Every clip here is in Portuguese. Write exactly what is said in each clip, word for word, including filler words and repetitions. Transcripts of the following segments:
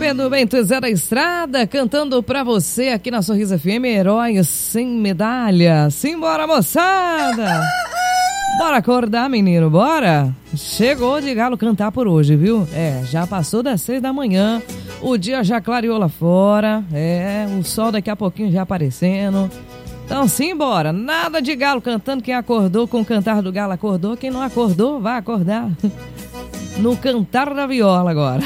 Pedro Bento Zé da Estrada, cantando pra você aqui na Sorriso F M, Heróis Sem Medalha. Simbora, moçada! Bora acordar, menino, bora! Chegou de galo cantar por hoje, viu? É, já passou das seis da manhã, o dia já clareou lá fora, é, o sol daqui a pouquinho já aparecendo. Então simbora, nada de galo cantando, quem acordou com o cantar do galo acordou, quem não acordou vai acordar no cantar da viola agora.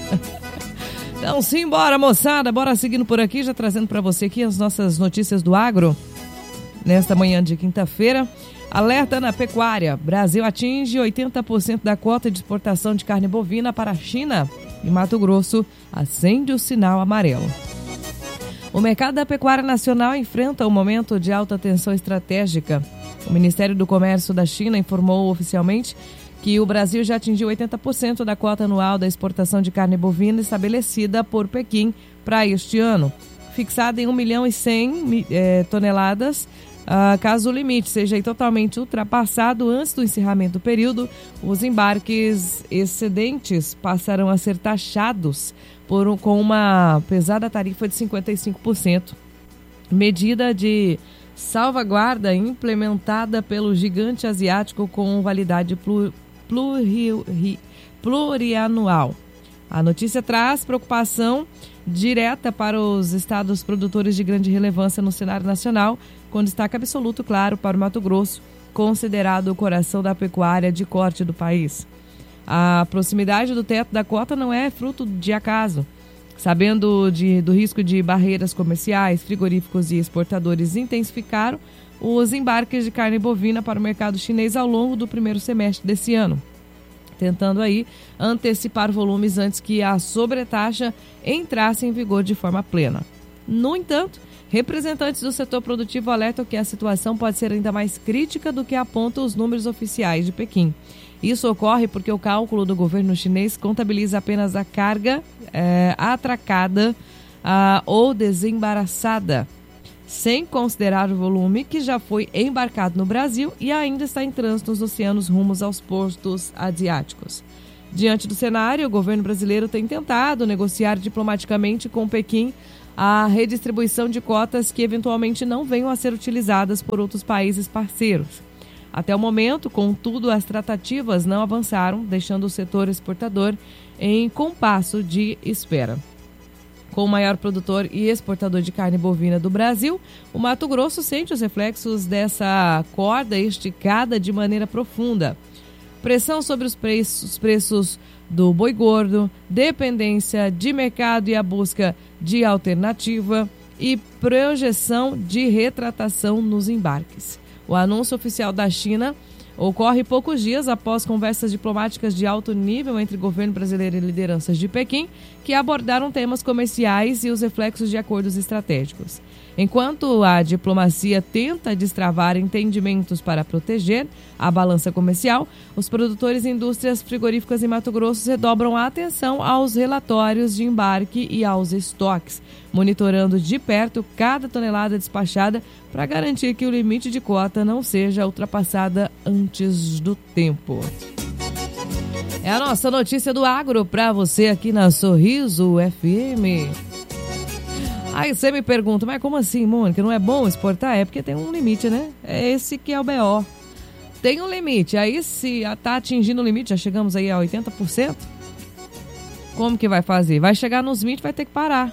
Então simbora, moçada, bora seguindo por aqui, já trazendo para você aqui as nossas notícias do agro nesta manhã de quinta-feira. Alerta na pecuária, Brasil atinge oitenta por cento da cota de exportação de carne bovina para a China e Mato Grosso acende o sinal amarelo. O mercado da pecuária nacional enfrenta um momento de alta tensão estratégica. O Ministério do Comércio da China informou oficialmente que o Brasil já atingiu oitenta por cento da cota anual da exportação de carne bovina estabelecida por Pequim para este ano, fixada em um milhão e cem eh, toneladas. Ah, caso o limite seja totalmente ultrapassado antes do encerramento do período, os embarques excedentes passarão a ser taxados por um, com uma pesada tarifa de cinquenta e cinco por cento. Medida de salvaguarda implementada pelo gigante asiático com validade plur, pluri, plurianual. A notícia traz preocupação direta para os estados produtores de grande relevância no cenário nacional, com destaque absoluto, claro, para o Mato Grosso, considerado o coração da pecuária de corte do país. A proximidade do teto da cota não é fruto de acaso. Sabendo de, do risco de barreiras comerciais, frigoríficos e exportadores intensificaram os embarques de carne bovina para o mercado chinês ao longo do primeiro semestre desse ano, tentando aí antecipar volumes antes que a sobretaxa entrasse em vigor de forma plena. No entanto, representantes do setor produtivo alertam que a situação pode ser ainda mais crítica do que apontam os números oficiais de Pequim. Isso ocorre porque o cálculo do governo chinês contabiliza apenas a carga é, atracada a, ou desembaraçada, sem considerar o volume que já foi embarcado no Brasil e ainda está em trânsito nos oceanos rumos aos portos asiáticos. Diante do cenário, o governo brasileiro tem tentado negociar diplomaticamente com Pequim a redistribuição de cotas que eventualmente não venham a ser utilizadas por outros países parceiros. Até o momento, contudo, as tratativas não avançaram, deixando o setor exportador em compasso de espera. Com o maior produtor e exportador de carne bovina do Brasil, o Mato Grosso sente os reflexos dessa corda esticada de maneira profunda. Pressão sobre os preços, os preços do boi gordo, dependência de mercado e a busca de alternativa e projeção de retratação nos embarques. O anúncio oficial da China ocorre poucos dias após conversas diplomáticas de alto nível entre governo brasileiro e lideranças de Pequim, que abordaram temas comerciais e os reflexos de acordos estratégicos. Enquanto a diplomacia tenta destravar entendimentos para proteger a balança comercial, os produtores e indústrias frigoríficas em Mato Grosso redobram a atenção aos relatórios de embarque e aos estoques, monitorando de perto cada tonelada despachada para garantir que o limite de cota não seja ultrapassada antes do tempo. É a nossa notícia do agro para você aqui na Sorriso F M. Aí você me pergunta, mas como assim, Mônica? Não é bom exportar? É porque tem um limite, né? É esse que é o B O. Tem um limite. Aí se está atingindo o limite, já chegamos aí a oitenta por cento, como que vai fazer? Vai chegar nos vinte, vai ter que parar.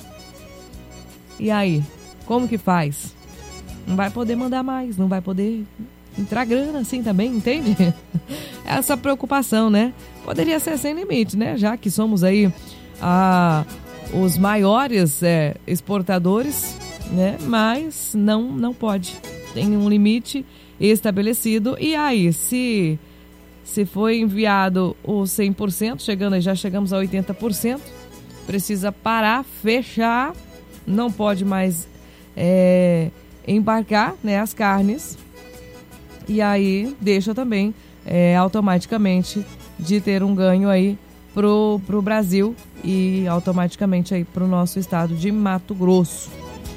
E aí? Como que faz? Não vai poder mandar mais, não vai poder entrar grana assim também, entende? Essa preocupação, né? Poderia ser sem limite, né? Já que somos aí a... os maiores é, exportadores, né? Mas não, não pode. Tem um limite estabelecido. E aí, se, se foi enviado o cem por cento, chegando, já chegamos a oitenta por cento, precisa parar, fechar, não pode mais é, embarcar, né, as carnes. E aí deixa também é, automaticamente de ter um ganho aí pro, pro Brasil e automaticamente aí pro nosso estado de Mato Grosso.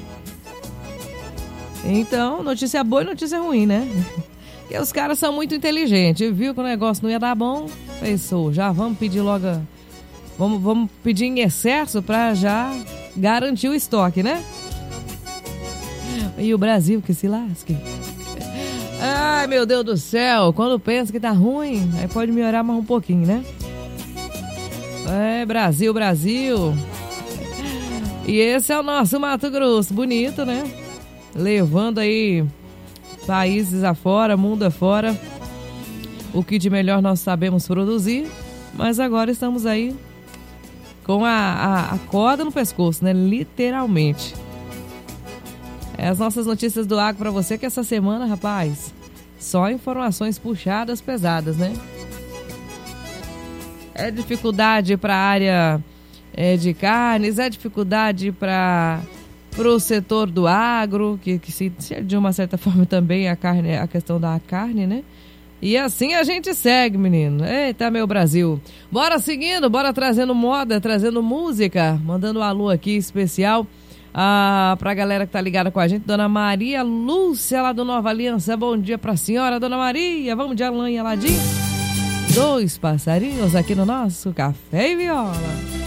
Então, notícia boa e notícia ruim, né? Porque os caras são muito inteligentes, viu que o negócio não ia dar bom, pensou, já vamos pedir logo Vamos, vamos pedir em excesso para já garantir o estoque, né? E o Brasil que se lasque. Ai, meu Deus do céu, quando pensa que tá ruim, aí pode melhorar mais um pouquinho, né? É, Brasil, Brasil. E esse é o nosso Mato Grosso, bonito, né? Levando aí países afora, mundo afora, o que de melhor nós sabemos produzir, mas agora estamos aí com a, a, a corda no pescoço, né? Literalmente. É as nossas notícias do agro pra você, que essa semana, rapaz, só informações puxadas, pesadas, né? É dificuldade para a área é, de carnes, é dificuldade para o setor do agro, que, que se, de uma certa forma também a, carne, a questão da carne, né? E assim a gente segue, menino. Eita, meu Brasil. Bora seguindo, bora trazendo moda, trazendo música, mandando um alô aqui especial ah, pra galera que tá ligada com a gente. Dona Maria Lúcia, lá do Nova Aliança. Bom dia pra senhora, Dona Maria. Vamos de Alain e Aladim. Dois passarinhos aqui no nosso Café e Viola.